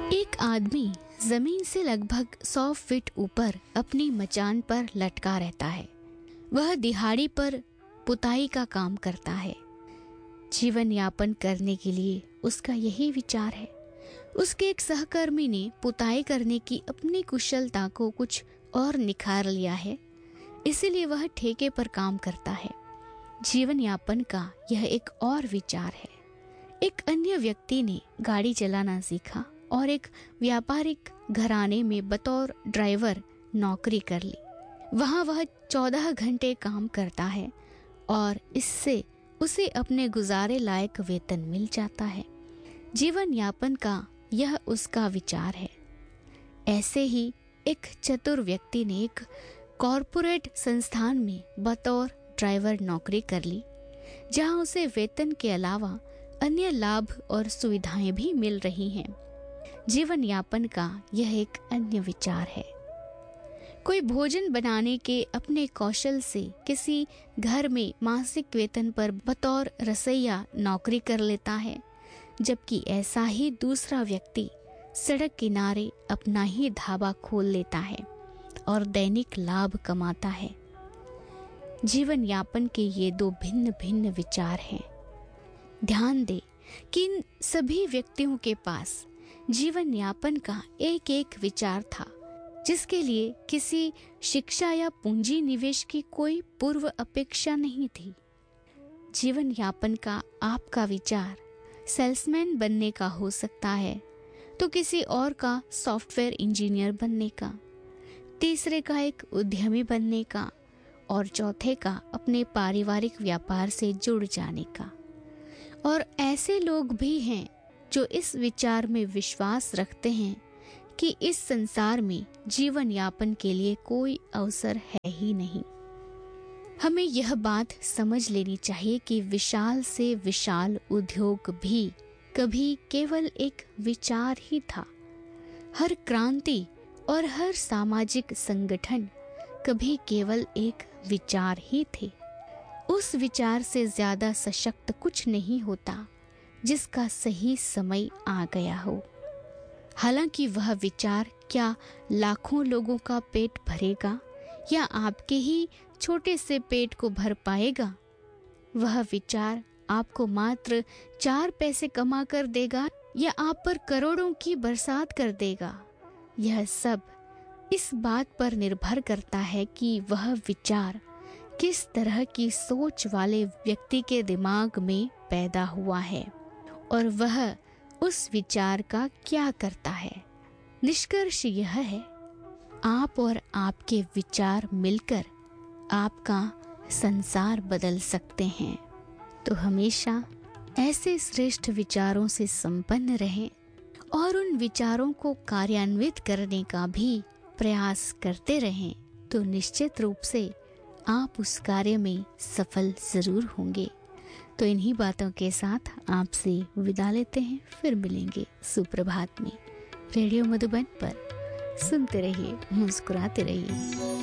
एक आदमी जमीन से लगभग 100 फीट ऊपर अपनी मचान पर लटका रहता है। वह दिहाड़ी पर पुताई का काम करता है। जीवन यापन करने के लिए उसका यही विचार है। उसके एक सहकर्मी ने पुताई करने की अपनी कुशलता को कुछ और निखार लिया है, इसीलिए वह ठेके पर काम करता है। जीवन यापन का यह एक और विचार है। एक अन्य व्यक्ति ने गाड़ी चलाना सीखा और एक व्यापारिक घराने में बतौर ड्राइवर नौकरी कर ली। वहां वह 14 घंटे काम करता है और इससे उसे अपने गुजारे लायक वेतन मिल जाता है। जीवन यापन का यह उसका विचार है। ऐसे ही एक चतुर व्यक्ति ने एक कॉरपोरेट संस्थान में बतौर ड्राइवर नौकरी कर ली, जहां उसे वेतन के अलावा अन्य लाभ और सुविधाएं भी मिल रही हैं। जीवन यापन का यह एक अन्य विचार है। कोई भोजन बनाने के अपने कौशल से किसी घर में मासिक वेतन पर बतौर रसोइया नौकरी कर लेता है, जबकि ऐसा ही दूसरा व्यक्ति सड़क किनारे अपना ही ढाबा खोल लेता है और दैनिक लाभ कमाता है। जीवन यापन के ये दो भिन्न भिन्न विचार हैं। ध्यान दें कि इन सभी व्यक्तियों के पास जीवन यापन का एक एक विचार था, जिसके लिए किसी शिक्षा या पूंजी निवेश की कोई पूर्व अपेक्षा नहीं थी। जीवन यापन का आपका विचार सेल्समैन बनने का हो सकता है, तो किसी और का सॉफ्टवेयर इंजीनियर बनने का, तीसरे का एक उद्यमी बनने का और चौथे का अपने पारिवारिक व्यापार से जुड़ जाने का। और ऐसे लोग भी हैं जो इस विचार में विश्वास रखते हैं कि इस संसार में जीवन यापन के लिए कोई अवसर है ही नहीं। हमें यह बात समझ लेनी चाहिए कि विशाल से विशाल उद्योग भी कभी केवल एक विचार ही था। हर क्रांति और हर सामाजिक संगठन कभी केवल एक विचार ही थे। उस विचार से ज्यादा सशक्त कुछ नहीं होता जिसका सही समय आ गया हो। हालांकि वह विचार क्या लाखों लोगों का पेट भरेगा या आपके ही छोटे से पेट को भर पाएगा? वह विचार आपको मात्र 4 पैसे कमा कर देगा या आप पर करोड़ों की बरसात कर देगा? यह सब इस बात पर निर्भर करता है कि वह विचार किस तरह की सोच वाले व्यक्ति के दिमाग में पैदा हुआ है और वह उस विचार का क्या करता है। निष्कर्ष यह है, आप और आपके विचार मिलकर आपका संसार बदल सकते हैं। तो हमेशा ऐसे श्रेष्ठ विचारों से संपन्न रहें और उन विचारों को कार्यान्वित करने का भी प्रयास करते रहें, तो निश्चित रूप से आप उस कार्य में सफल जरूर होंगे। तो इन्हीं बातों के साथ आपसे विदा लेते हैं, फिर मिलेंगे सुप्रभात में। रेडियो मधुबन पर सुनते रहिए, मुस्कुराते रहिए।